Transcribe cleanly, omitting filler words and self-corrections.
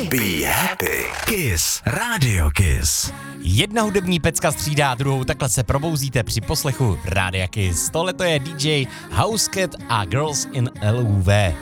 Be happy. Kiss. Radio Kiss. Jedna hudební pecka střídá druhou, takhle se probouzíte při poslechu Rádia Kiss. Tohle to je DJ Housecat a Girls in LUV.